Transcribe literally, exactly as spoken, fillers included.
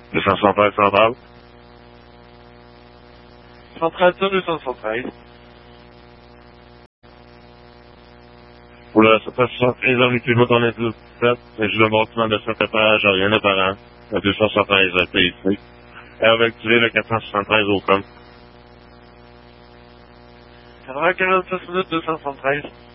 deux cent soixante-treize centrale. Centrale sur deux cent soixante-treize. Pour le sept cent soixante-treize, on utilise ton indice sept, c'est juste un bâtiment de sept étages, rien d'apparent. Le deux cent soixante-treize P I C. Et on va activer le quatre cent soixante-treize au com. quatre-vingt-quarante-six minutes deux cent soixante-treize.